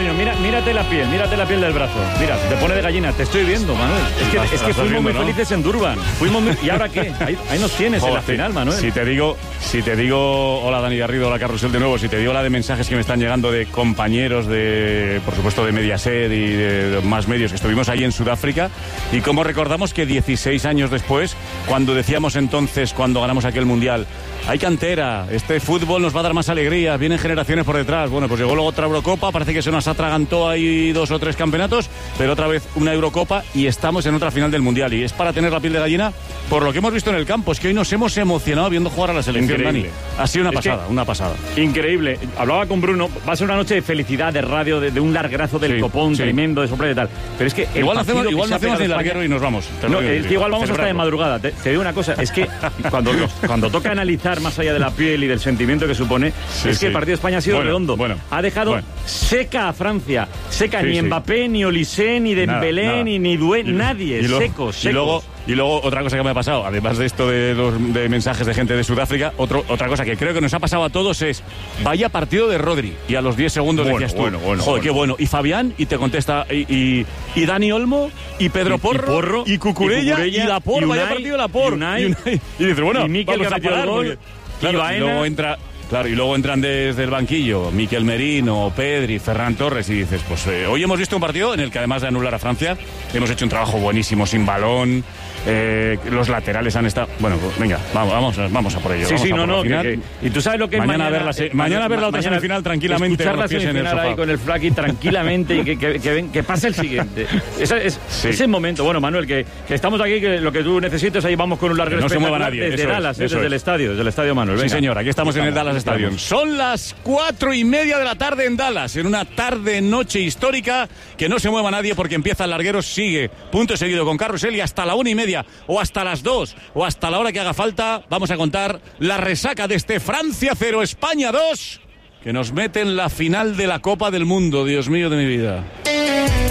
Marino, mírate la piel del brazo. Mira, te pone de gallina. Te estoy viendo, Manuel. Es que fuimos muy felices en Durban. ¿Y ahora qué? Ahí nos tienes en la final, Manuel. Si te digo, hola Dani Garrido, hola Carrusel de nuevo, si te digo la de mensajes que me están llegando de compañeros por supuesto, de Mediaset y de más medios que estuvimos ahí en Sudáfrica, y cómo recordamos que 16 años después, cuando decíamos entonces, cuando ganamos aquel Mundial, hay cantera, este fútbol nos va a dar más alegrías, vienen generaciones por detrás. Bueno, pues llegó luego otra Eurocopa, parece que se nos atragantó ahí 2 o 3 campeonatos, pero otra vez una Eurocopa y estamos en otra final del Mundial. Y es para tener la piel de gallina por lo que hemos visto en el campo. Es que hoy nos hemos emocionado viendo jugar a la selección, Dani. Ha sido una pasada. Increíble. Hablaba con Bruno, va a ser una noche de felicidad, de radio, de un larguerazo del copón tremendo, de sorpresa y tal. Pero es que igual no hacemos ni el larguero y nos vamos. No, es que igual vamos hasta de madrugada. Te digo una cosa, es que cuando toca analizar más allá de la piel y del sentimiento que supone, es que el partido de España ha sido redondo. Ha dejado seca a Francia. Ni Mbappé, ni Olise, ni Dembélé, ni Doué, nadie. Secos. Y luego otra cosa que me ha pasado, además de esto de mensajes de gente de Sudáfrica, otra cosa que creo que nos ha pasado a todos es, vaya partido de Rodri. Y a los 10 segundos decías tú, joder, qué bueno. Y Fabián, y te contesta, y Dani Olmo, y Pedro Porro, y Cucurella, y Laporte, vaya partido de Laporte. Y dices, bueno, y Mikel, vamos a parar, porque, claro, y luego entra... Claro, y luego entran desde el banquillo Mikel Merino, Pedri, Ferran Torres, y dices, pues hoy hemos visto un partido en el que además de anular a Francia, hemos hecho un trabajo buenísimo sin balón, los laterales han estado... Bueno, pues, venga, vamos a por ello. Y tú sabes lo que mañana es mañana ver la otra semifinal tranquilamente. Escuchar la semifinal ahí con el Flaki tranquilamente y que pase el siguiente. Ese momento. Bueno, Manuel, que estamos aquí, que lo que tú necesites, ahí vamos con un largo no se mueva nadie. Desde Dallas, desde el estadio Manuel. Venga. Sí, señor, aquí estamos en el Dallas Stadium. Son las 4:30 de la tarde en Dallas, en una tarde-noche histórica. Que no se mueva nadie porque empieza el larguero, sigue punto seguido con Carrusel, y hasta la 1:30 o hasta las 2 o hasta la hora que haga falta vamos a contar la resaca de este Francia 0, España 2, que nos mete en la final de la Copa del Mundo. Dios mío de mi vida.